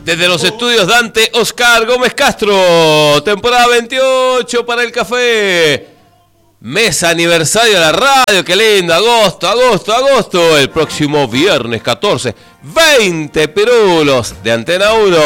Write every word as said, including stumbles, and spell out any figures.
Desde los estudios Dante, Oscar Gómez Castro, temporada veintiocho para el café. Mes aniversario de la radio, qué lindo, agosto, agosto, agosto. El próximo viernes catorce, veinte pirulos de Antena uno.